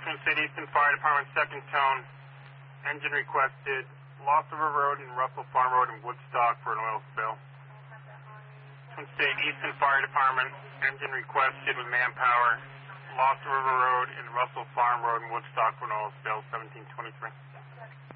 Twin City Eastern Fire Department, second tone. Engine requested, Lost River Road and Russell Farm Road in Woodstock for an oil spill. Twin State Eastern Fire Department, engine requested with manpower, Lost River Road and Russell Farm Road in Woodstock for an oil spill, 1723.